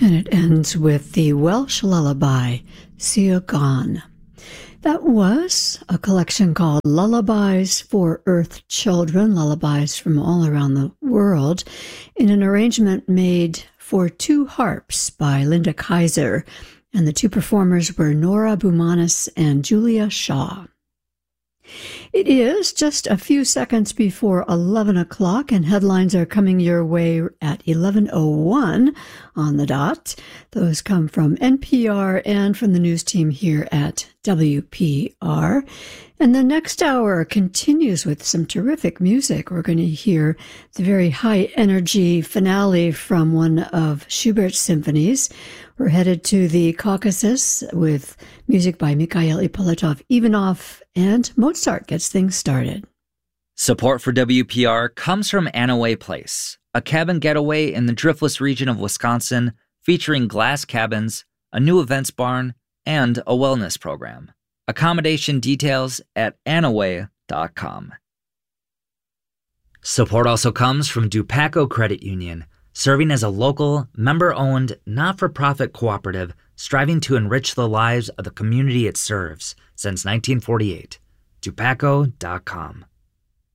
And it ends with the Welsh lullaby, Siogon. That was a collection called Lullabies for Earth Children, lullabies from all around the world, in an arrangement made for two harps by Linda Kaiser, and the two performers were Nora Boumanis and Julia Shaw. It is just a few seconds before 11 o'clock, and headlines are coming your way at 11:01 on the dot. Those come from NPR and from the news team here at WPR. And the next hour continues with some terrific music. We're going to hear the very high-energy finale from one of Schubert's symphonies. We're headed to the Caucasus with music by Mikhail Ippolitov-Ivanov, and Mozart gets things started. Support for WPR comes from Anaway Place, a cabin getaway in the driftless region of Wisconsin featuring glass cabins, a new events barn, and a wellness program. Accommodation details at anaway.com. Support also comes from Dupaco Credit Union, serving as a local, member-owned, not-for-profit cooperative striving to enrich the lives of the community it serves since 1948. Dupaco.com.